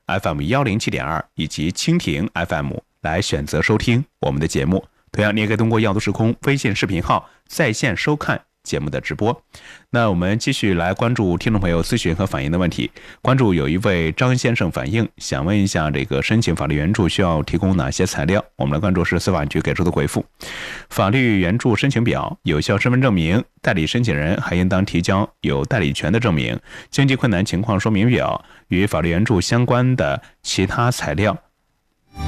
FM107.2 以及蜻蜓 FM 来选择收听我们的节目。同样，你也可以通过耀都时空微信视频号在线收看节目的直播。那我们继续来关注听众朋友咨询和反映的问题。关注有一位张先生反映，想问一下这个申请法律援助需要提供哪些材料？我们来关注是司法局给出的回复。法律援助申请表、有效身份证明，代理申请人还应当提交有代理权的证明、经济困难情况说明表与法律援助相关的其他材料，